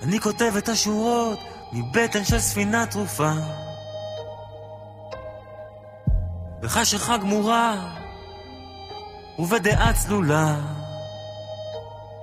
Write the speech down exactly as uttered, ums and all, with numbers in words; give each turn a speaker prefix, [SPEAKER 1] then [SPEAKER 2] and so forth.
[SPEAKER 1] אני כותב את השורות מבטן של ספינה תרופה, בחשיכה גמורה ובדעה צלולה.